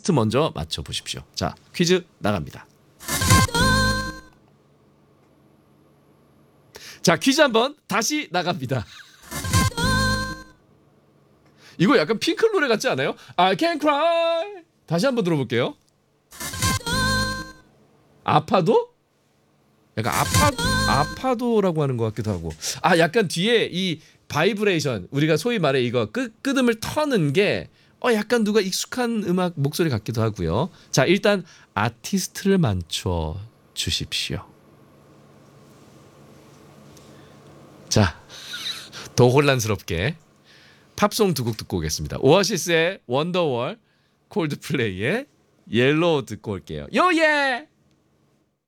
아티스트 먼저 맞춰보십시오. 자, 퀴즈 나갑니다. 자, 퀴즈 한번 다시 나갑니다. 이거 약간 핑클 노래 같지 않아요? I can cry. 다시 한번 들어볼게요. 아파도? 약간 아파도라고 하는 것 같기도 하고. 아, 약간 뒤에 이 바이브레이션, 우리가 소위 말해 이거 끄듬을 터는 게 약간 누가 익숙한 음악 목소리 같기도 하고요. 자, 일단 아티스트를 맞춰 주십시오. 자, 더 혼란스럽게 팝송 두 곡 듣고 오겠습니다. 오아시스의 원더월, 콜드플레이의 옐로우 듣고 올게요. 요예!